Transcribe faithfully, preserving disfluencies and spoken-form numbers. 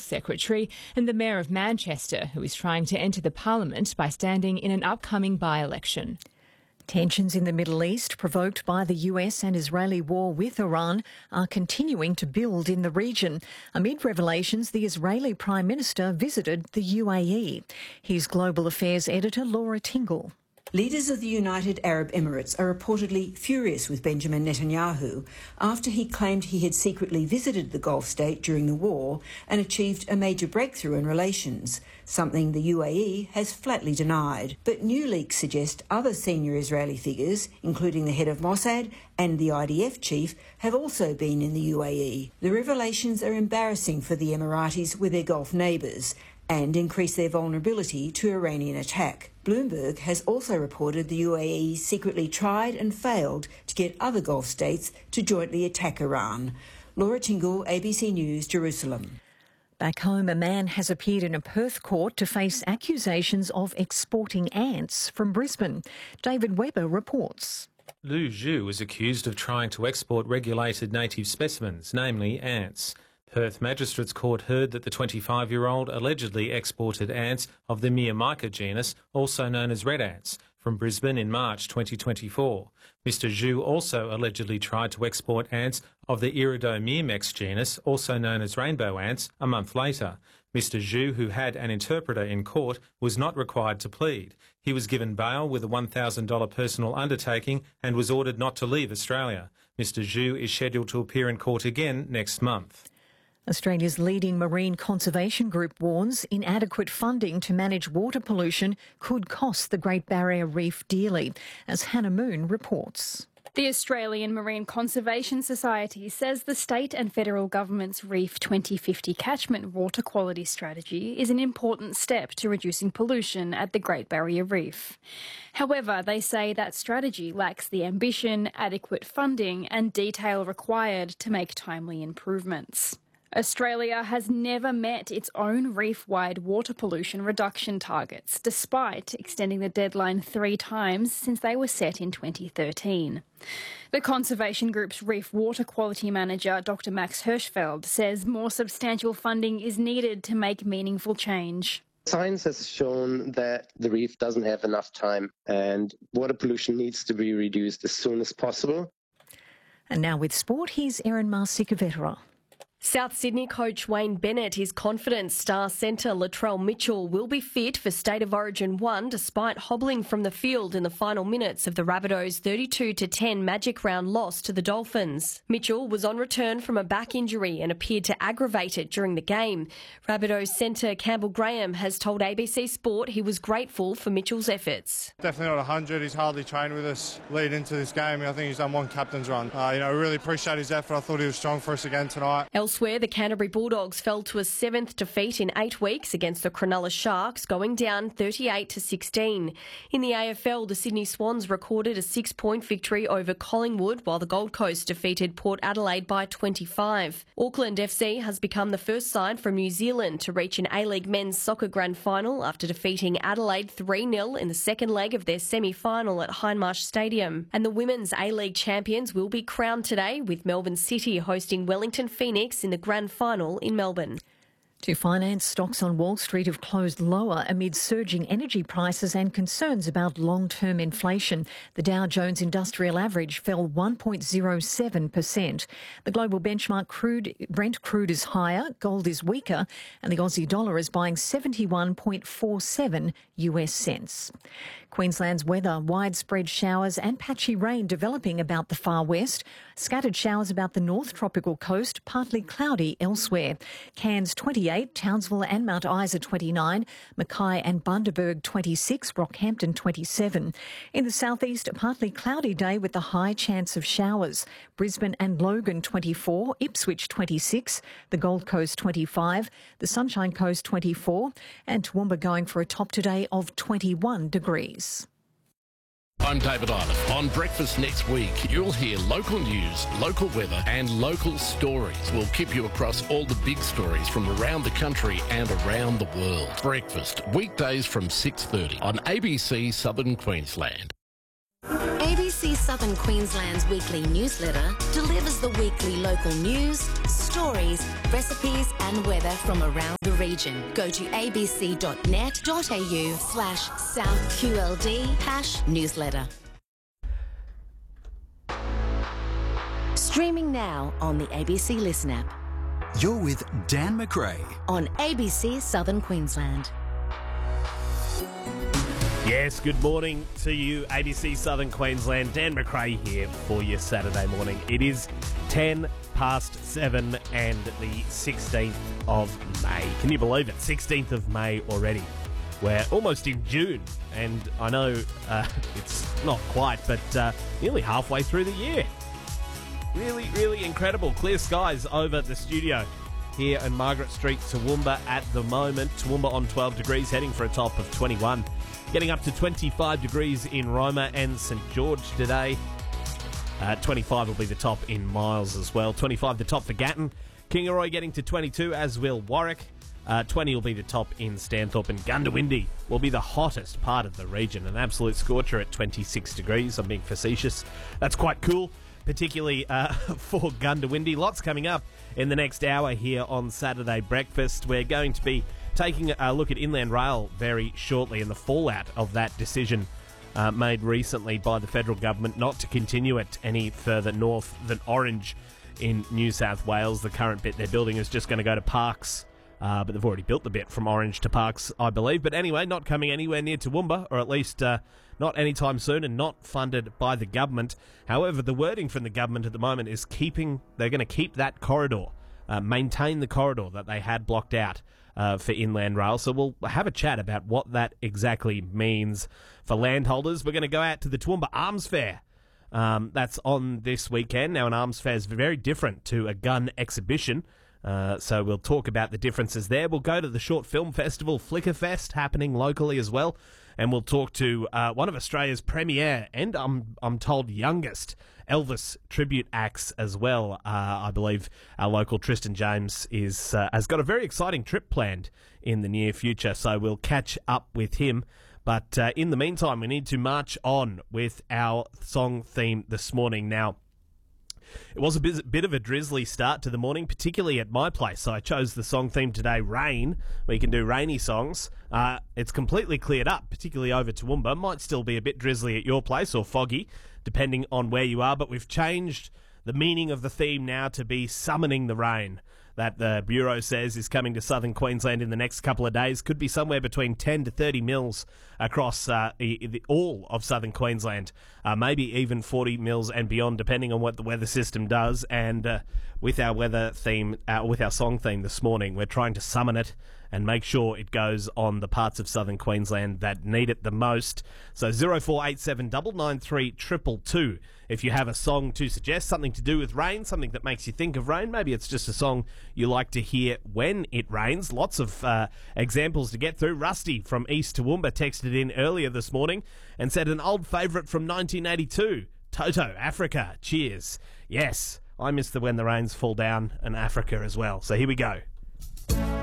Secretary, and the Mayor of Manchester, who is trying to enter the Parliament by standing in an upcoming by-election. Tensions in the Middle East, provoked by the U S and Israeli war with Iran, are continuing to build in the region. Amid revelations, the Israeli Prime Minister visited the U A E. Here's Global Affairs editor Laura Tingle. Leaders of the United Arab Emirates are reportedly furious with Benjamin Netanyahu after he claimed he had secretly visited the Gulf state during the war and achieved a major breakthrough in relations, something the U A E has flatly denied. But new leaks suggest other senior Israeli figures, including the head of Mossad and the I D F chief, have also been in the U A E. The revelations are embarrassing for the Emiratis with their Gulf neighbours and increase their vulnerability to Iranian attack. Bloomberg has also reported the U A E secretly tried and failed to get other Gulf states to jointly attack Iran. Laura Tingle, A B C News, Jerusalem. Back home, a man has appeared in a Perth court to face accusations of exporting ants from Brisbane. David Webber reports. Lu Zhu is accused of trying to export regulated native specimens, namely ants. Perth Magistrates Court heard that the twenty-five-year-old allegedly exported ants of the Myrmica genus, also known as red ants, from Brisbane in March twenty twenty-four. Mister Zhu also allegedly tried to export ants of the Iridomyrmex genus, also known as rainbow ants, a month later. Mister Zhu, who had an interpreter in court, was not required to plead. He was given bail with a one thousand dollars personal undertaking and was ordered not to leave Australia. Mister Zhu is scheduled to appear in court again next month. Australia's leading marine conservation group warns inadequate funding to manage water pollution could cost the Great Barrier Reef dearly, as Hannah Moon reports. The Australian Marine Conservation Society says the state and federal government's Reef twenty fifty catchment water quality strategy is an important step to reducing pollution at the Great Barrier Reef. However, they say that strategy lacks the ambition, adequate funding and detail required to make timely improvements. Australia has never met its own reef-wide water pollution reduction targets, despite extending the deadline three times since they were set in twenty thirteen. The Conservation Group's Reef Water Quality Manager, Doctor Max Hirschfeld, says more substantial funding is needed to make meaningful change. Science has shown that the reef doesn't have enough time and water pollution needs to be reduced as soon as possible. And now with sport, here's Erin Marsica-Vetera. South Sydney coach Wayne Bennett is confident star centre Latrell Mitchell will be fit for State of Origin one despite hobbling from the field in the final minutes of the Rabbitohs' thirty-two to ten Magic Round loss to the Dolphins. Mitchell was on return from a back injury and appeared to aggravate it during the game. Rabbitohs centre Campbell Graham has told A B C Sport he was grateful for Mitchell's efforts. Definitely not one hundred. He's hardly trained with us leading into this game. I think he's done one captain's run. Uh, you know, I really appreciate his effort. I thought he was strong for us again tonight. Elsewhere, the Canterbury Bulldogs fell to a seventh defeat in eight weeks against the Cronulla Sharks, going down thirty-eight to sixteen. In the A F L, the Sydney Swans recorded a six-point victory over Collingwood, while the Gold Coast defeated Port Adelaide by twenty-five. Auckland F C has become the first side from New Zealand to reach an A-League men's soccer grand final after defeating Adelaide three nil in the second leg of their semi-final at Hindmarsh Stadium. And the women's A-League champions will be crowned today, with Melbourne City hosting Wellington Phoenix in the grand final in Melbourne. To finance, stocks on Wall Street have closed lower amid surging energy prices and concerns about long-term inflation. The Dow Jones Industrial Average fell one point zero seven percent. The global benchmark crude, Brent crude is higher, gold is weaker, and the Aussie dollar is buying seventy-one point four seven U S cents. Queensland's weather, widespread showers and patchy rain developing about the far west. Scattered showers about the north tropical coast, partly cloudy elsewhere. Cairns twenty-eight, Townsville and Mount Isa twenty-nine, Mackay and Bundaberg twenty-six, Rockhampton twenty-seven. In the southeast, a partly cloudy day with a high chance of showers. Brisbane and Logan twenty-four, Ipswich twenty-six, the Gold Coast twenty-five, the Sunshine Coast twenty-four, and Toowoomba going for a top today of twenty-one degrees. I'm David Island. On Breakfast next week, you'll hear local news, local weather and local stories. We'll keep you across all the big stories from around the country and around the world. Breakfast, weekdays from six thirty on A B C Southern Queensland. A B C C Southern Queensland's weekly newsletter delivers the weekly local news, stories, recipes and weather from around the region. Go to abc.net.au slash southqld hash newsletter. Streaming now on the A B C Listen app. You're with Dan McRae on A B C Southern Queensland. Yes, good morning to you, A B C Southern Queensland. Dan McRae here for your Saturday morning. It is ten past seven and the sixteenth of May. Can you believe it? sixteenth of May already. We're almost in June, and I know uh, it's not quite, but uh, nearly halfway through the year. Really, really incredible. Clear skies over the studio here in Margaret Street, Toowoomba at the moment. Toowoomba on twelve degrees, heading for a top of twenty-one. Getting up to twenty-five degrees in Roma and St George today. Uh, twenty-five will be the top in Miles as well. twenty-five the top for Gatton. Kingaroy getting to twenty-two, as will Warwick. Uh, twenty will be the top in Stanthorpe, and Gundawindi will be the hottest part of the region. An absolute scorcher at twenty-six degrees. I'm being facetious. That's quite cool, particularly uh, for Gundawindi. Lots coming up in the next hour here on Saturday Breakfast. We're going to be taking a look at Inland Rail very shortly and the fallout of that decision uh, made recently by the federal government not to continue it any further north than Orange in New South Wales. The current bit they're building is just going to go to Parkes, uh, but they've already built the bit from Orange to Parkes, I believe. But anyway, not coming anywhere near Toowoomba, or at least uh, not anytime soon, and not funded by the government. However, the wording from the government at the moment is keeping, they're going to keep that corridor, uh, maintain the corridor that they had blocked out Uh, for Inland Rail. So we'll have a chat about what that exactly means for landholders. We're going to go out to the Toowoomba Arms Fair. Um, that's on this weekend. Now, an arms fair is very different to a gun exhibition. Uh, so we'll talk about the differences there. We'll go to the Short Film Festival, Flickerfest, happening locally as well. And we'll talk to uh, one of Australia's premier and, I'm, I'm told, youngest Elvis tribute acts as well. Uh, I believe our local Tristan James is uh, has got a very exciting trip planned in the near future, so we'll catch up with him. But uh, in the meantime, we need to march on with our song theme this morning. Now, it was a bit of a drizzly start to the morning, particularly at my place. So I chose the song theme today, Rain. We can do rainy songs. Uh, it's completely cleared up, particularly over Toowoomba. Might still be a bit drizzly at your place, or foggy, depending on where you are. But we've changed the meaning of the theme now to be summoning the rain. That the Bureau says is coming to southern Queensland in the next couple of days. Could be somewhere between ten to thirty mils across uh, all of southern Queensland. Uh, maybe even forty mils and beyond, depending on what the weather system does. And uh, with our weather theme, uh, with our song theme this morning, we're trying to summon it and make sure it goes on the parts of southern Queensland that need it the most. So zero four eight seven nine nine three two two two if you have a song to suggest, something to do with rain, something that makes you think of rain. Maybe it's just a song you like to hear when it rains. Lots of uh, examples to get through. Rusty from East Toowoomba texted in earlier this morning and said an old favourite from nineteen eighty-two, Toto, Africa, cheers. Yes, I miss the When the Rains Fall Down and Africa as well. So here we go.